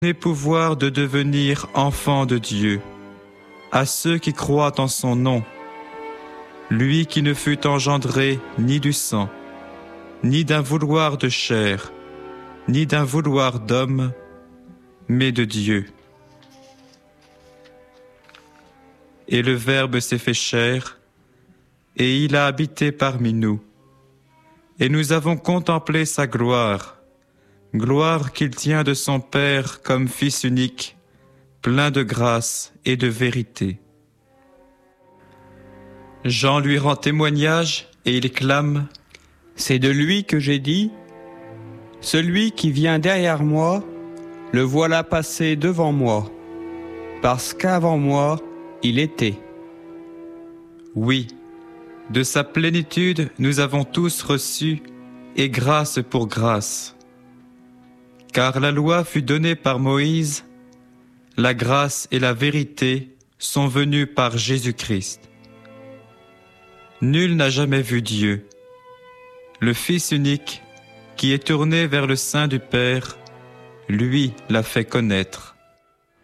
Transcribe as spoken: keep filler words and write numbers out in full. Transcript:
et pouvoir de devenir enfants de Dieu, à ceux qui croient en son nom, lui qui ne fut engendré ni du sang, ni d'un vouloir de chair, ni d'un vouloir d'homme, mais de Dieu. Et le Verbe s'est fait chair, et il a habité parmi nous. Et nous avons contemplé sa gloire, gloire qu'il tient de son Père comme Fils unique, plein de grâce et de vérité. Jean lui rend témoignage et il clame : C'est de lui que j'ai dit, celui qui vient derrière moi, le voilà passer devant moi, parce qu'avant moi, il était. Oui, de sa plénitude nous avons tous reçu, et grâce pour grâce. Car la loi fut donnée par Moïse, la grâce et la vérité sont venues par Jésus-Christ. Nul n'a jamais vu Dieu. Le Fils unique, qui est tourné vers le sein du Père, lui l'a fait connaître.